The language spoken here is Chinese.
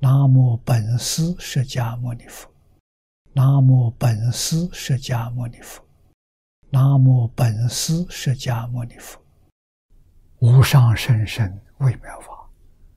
南无本师释迦牟尼佛，南无本师释迦牟尼佛，南无本师释迦牟尼佛。无上甚深微妙法。